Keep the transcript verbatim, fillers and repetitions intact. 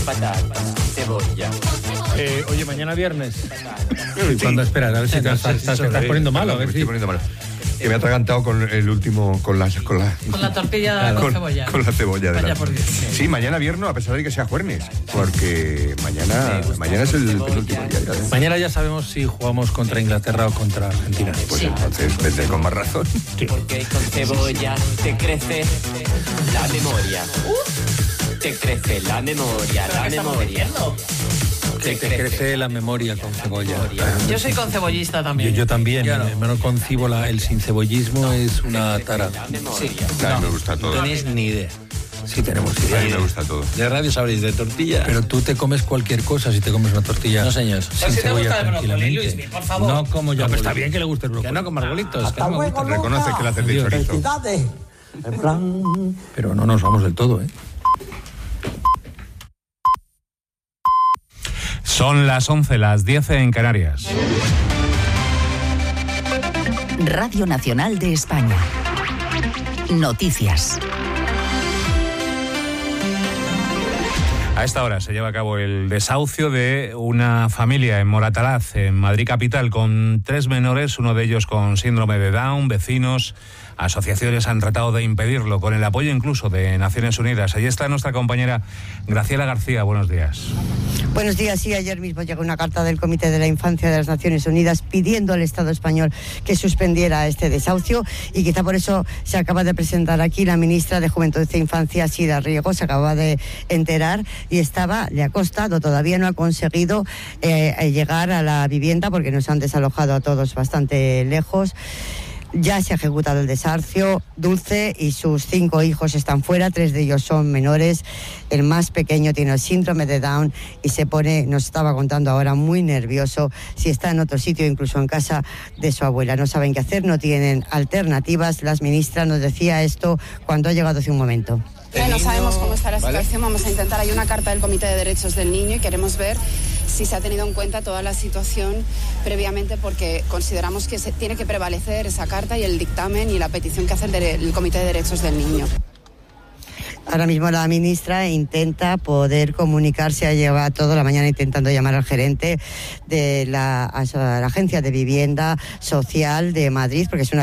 patatas, cebolla. Eh, oye, mañana viernes. Sí, cuando esperas, a ver si te estás, estás, te estás poniendo malo. A ver me si... estoy poniendo malo. Que me ha atragantado con el último, con la... Con la, con la tortilla claro, con, con cebolla. Con la cebolla. De Vaya la... por Dios. Sí, mañana viernes, a pesar de que sea jueves, porque mañana, mañana es el penúltimo día. Ya, ¿eh? Mañana ya sabemos si jugamos contra Inglaterra o contra Argentina. Pues sí. entonces vendré con más razón. Sí. Porque con cebolla te crece la memoria. Uh, te crece la memoria, la memoria. Que te crece la memoria con cebolla. Yo soy concebollista también. Yo, yo también, yo no. eh, no concibo la, el sincebollismo es una tara. Sí. A mí me gusta todo. No tenéis ni idea. Sí tenemos idea. A mí me gusta todo. De radio sabréis de tortilla. Pero tú te comes cualquier cosa si te comes una tortilla. No, señor. Sin si cebolla tranquilamente. Luis, por favor. No como yo. No, pues está bien que le guste el brócoli. Que no con margolitos. Hasta que no luego, me gusta. Reconoces que le haces de chorizo. El plan. Pero no nos vamos del todo, ¿eh? Son las once, las diez en Canarias. Radio Nacional de España. Noticias. A esta hora se lleva a cabo el desahucio de una familia en Moratalaz, en Madrid capital, con tres menores, uno de ellos con síndrome de Down. Vecinos, asociaciones han tratado de impedirlo, con el apoyo incluso de Naciones Unidas. Allí está nuestra compañera Graciela García. Buenos días. Buenos días. Sí, ayer mismo llegó una carta del Comité de la Infancia de las Naciones Unidas pidiendo al Estado español que suspendiera este desahucio, y quizá por eso se acaba de presentar aquí la ministra de Juventud e Infancia, Sira Riego. Se acaba de enterar y estaba, le ha costado, todavía no ha conseguido eh, llegar a la vivienda porque nos han desalojado a todos bastante lejos. Ya se ha ejecutado el desahucio. Dulce y sus cinco hijos están fuera, tres de ellos son menores. El más pequeño tiene el síndrome de Down y se pone, nos estaba contando ahora, muy nervioso. Si está en otro sitio, incluso en casa de su abuela, no saben qué hacer, no tienen alternativas. La ministra nos decía esto cuando ha llegado hace un momento. No sabemos cómo está la situación, ¿vale? Vamos a intentar, hay una carta del Comité de Derechos del Niño y queremos ver si se ha tenido en cuenta toda la situación previamente, porque consideramos que se tiene que prevalecer esa carta y el dictamen y la petición que hace el, el Comité de Derechos del Niño. Ahora mismo la ministra intenta poder comunicarse, ha llevado toda la mañana intentando llamar al gerente de la, a la Agencia de Vivienda Social de Madrid, porque es una